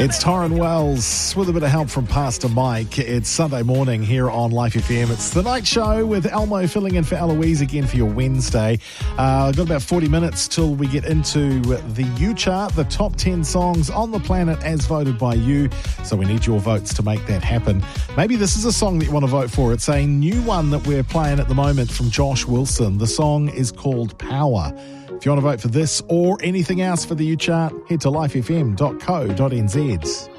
It's Torrin Wells with a bit of help from Pastor Mike. It's Sunday morning here on Life FM. It's the night show with Elmo filling in for Eloise again for your Wednesday. Got about 40 minutes till we get into the U Chart, the top 10 songs on the planet as voted by you. So we need your votes to make that happen. Maybe this is a song that you want to vote for. It's a new one that we're playing at the moment from Josh Wilson. The song is called Power. If you want to vote for this or anything else for the U Chart, head to lifefm.co.nz.